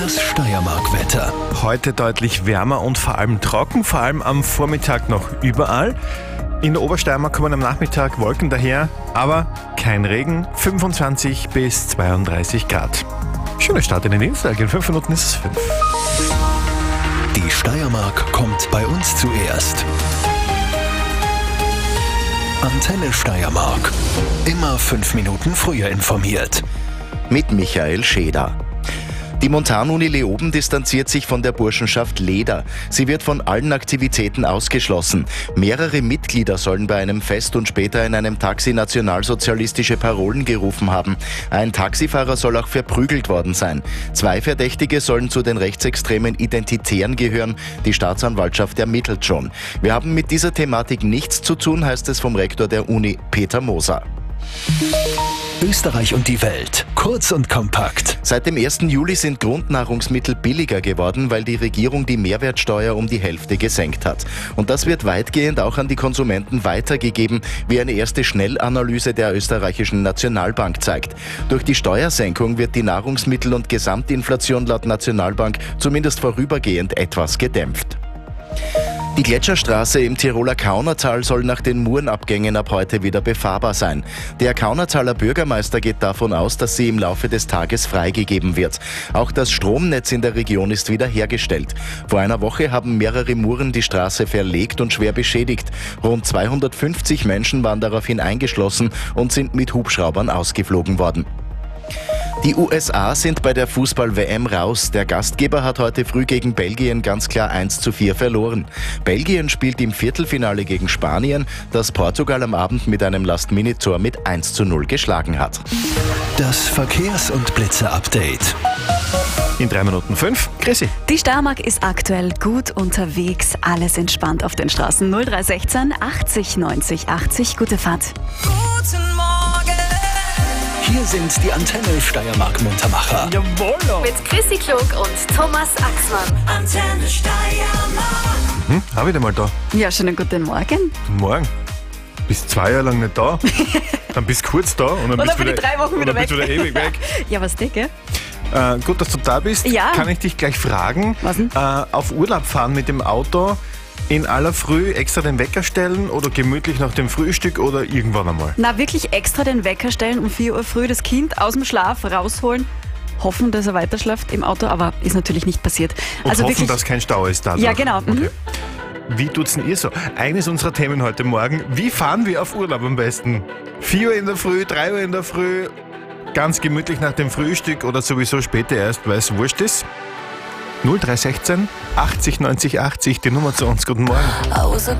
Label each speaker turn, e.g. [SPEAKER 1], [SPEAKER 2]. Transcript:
[SPEAKER 1] Das Steiermark-Wetter.
[SPEAKER 2] Heute deutlich wärmer und vor allem trocken, vor allem am Vormittag noch überall. In der Obersteiermark kommen am Nachmittag Wolken daher, aber kein Regen, 25 bis 32 Grad. Schöner Start in den Dienstag, in 5 Minuten ist es 5.
[SPEAKER 1] Die Steiermark kommt bei uns zuerst. Antenne Steiermark. Immer 5 Minuten früher informiert.
[SPEAKER 3] Mit Michael Scheder. Die Montanuni Leoben distanziert sich von der Burschenschaft Leder. Sie wird von allen Aktivitäten ausgeschlossen. Mehrere Mitglieder sollen bei einem Fest und später in einem Taxi nationalsozialistische Parolen gerufen haben. Ein Taxifahrer soll auch verprügelt worden sein. 2 Verdächtige sollen zu den rechtsextremen Identitären gehören. Die Staatsanwaltschaft ermittelt schon. Wir haben mit dieser Thematik nichts zu tun, heißt es vom Rektor der Uni, Peter Moser.
[SPEAKER 1] Österreich und die Welt. Kurz und kompakt.
[SPEAKER 3] Seit dem 1. Juli sind Grundnahrungsmittel billiger geworden, weil die Regierung die Mehrwertsteuer um die Hälfte gesenkt hat. Und das wird weitgehend auch an die Konsumenten weitergegeben, wie eine erste Schnellanalyse der österreichischen Nationalbank zeigt. Durch die Steuersenkung wird die Nahrungsmittel- und Gesamtinflation laut Nationalbank zumindest vorübergehend etwas gedämpft. Die Gletscherstraße im Tiroler Kaunertal soll nach den Murenabgängen ab heute wieder befahrbar sein. Der Kaunertaler Bürgermeister geht davon aus, dass sie im Laufe des Tages freigegeben wird. Auch das Stromnetz in der Region ist wieder hergestellt. Vor einer Woche haben mehrere Muren die Straße verlegt und schwer beschädigt. Rund 250 Menschen waren daraufhin eingeschlossen und sind mit Hubschraubern ausgeflogen worden. Die USA sind bei der Fußball-WM raus. Der Gastgeber hat heute früh gegen Belgien ganz klar 1:4 verloren. Belgien spielt im Viertelfinale gegen Spanien, das Portugal am Abend mit einem Last-Minute-Tor mit 1:0 geschlagen hat.
[SPEAKER 1] Das Verkehrs- und Blitze-Update.
[SPEAKER 2] In 3 Minuten 5. Chrissy.
[SPEAKER 4] Die Steiermark ist aktuell gut unterwegs. Alles entspannt auf den Straßen. 0316 80 90 80. Gute Fahrt.
[SPEAKER 5] Guten Morgen.
[SPEAKER 1] Hier sind die Antenne Steiermark Muntermacher.
[SPEAKER 2] Jawohl.
[SPEAKER 6] Mit Chrissy Klug und Thomas Axmann.
[SPEAKER 5] Antenne Steiermark.
[SPEAKER 2] Hab ich den mal da.
[SPEAKER 4] Ja, schönen guten Morgen.
[SPEAKER 2] Guten Morgen. Bist 2 Jahre lang nicht da, dann bist du kurz da und dann bist du
[SPEAKER 4] bin ich 3 Wochen wieder weg.
[SPEAKER 2] wieder ewig weg.
[SPEAKER 4] Ja, was dick, gell?
[SPEAKER 2] Gut, dass du da bist.
[SPEAKER 4] Ja.
[SPEAKER 2] Kann ich dich gleich fragen,
[SPEAKER 4] Was denn?
[SPEAKER 2] auf Urlaub fahren mit dem Auto in aller Früh extra den Wecker stellen oder gemütlich nach dem Frühstück oder irgendwann einmal?
[SPEAKER 4] Na, wirklich extra den Wecker stellen, um 4 Uhr früh das Kind aus dem Schlaf rausholen, hoffen, dass er weiterschläft im Auto, aber ist natürlich nicht passiert.
[SPEAKER 2] Und
[SPEAKER 4] Also
[SPEAKER 2] hoffen,
[SPEAKER 4] wirklich,
[SPEAKER 2] dass kein Stau ist da.
[SPEAKER 4] ja, genau. Mhm.
[SPEAKER 2] Okay. Wie tut's denn ihr so? Eines unserer Themen heute Morgen, wie fahren wir auf Urlaub am besten? 4 Uhr in der Früh, 3 Uhr in der Früh, ganz gemütlich nach dem Frühstück oder sowieso später erst, weil es wurscht ist? 0316 80 90 80, die Nummer zu uns. Guten Morgen.
[SPEAKER 6] I was a